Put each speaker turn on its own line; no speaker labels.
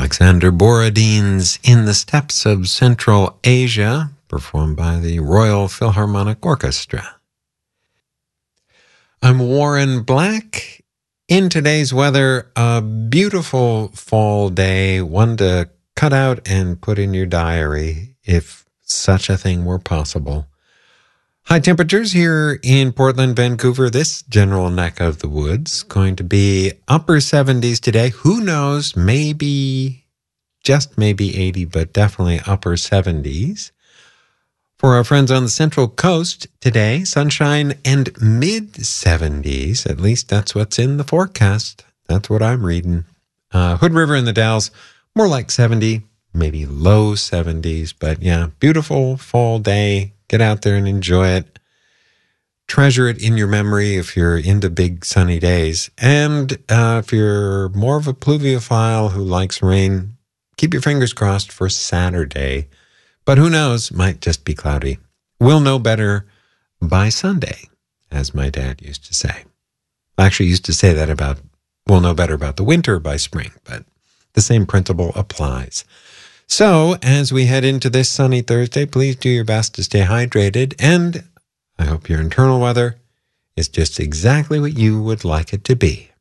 Alexander Borodin's In the Steppes of Central Asia, performed by the Royal Philharmonic Orchestra. I'm Warren Black. In today's weather, a beautiful fall day, one to cut out and put in your diary if such a thing were possible. High temperatures here in Portland, Vancouver, this general neck of the woods, going to be upper 70s today. Who knows, maybe, just maybe 80, but definitely upper 70s. For our friends on the Central Coast today, sunshine and mid-70s. At least that's what's in the forecast. That's what I'm reading. Hood River and the Dalles, more like 70, maybe low 70s. But yeah, beautiful fall day. Get out there and enjoy it. Treasure it in your memory if you're into big sunny days. And if you're more of a pluviophile who likes rain, keep your fingers crossed for Saturday. But who knows, might just be cloudy. We'll know better by Sunday, as my dad used to say. I actually used to say that about, we'll know better about the winter by spring, but the same principle applies. So, as we head into this sunny Thursday, please do your best to stay hydrated, and I hope your internal weather is just exactly what you would like it to be.